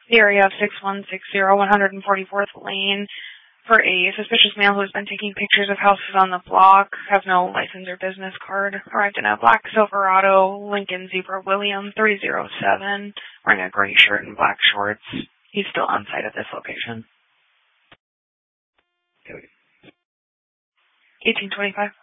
The area of 6160 144th Lane for a suspicious male who has been taking pictures of houses on the block, has no license or business card, arrived in a black Silverado Lincoln Zebra William 307, wearing a gray shirt and black shorts. He's still on site at this location. 1825.